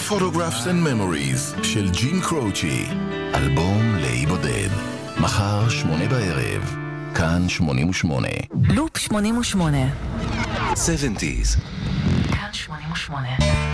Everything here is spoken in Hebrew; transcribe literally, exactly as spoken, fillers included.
Photographs and Memories של ג'ין קרוצ'י. אלבום לאי בודד. מחר שמונה בערב. כאן שמונים ושמונה. לופ שמונים ושמונה. שבעים. כאן שמונים ושמונה.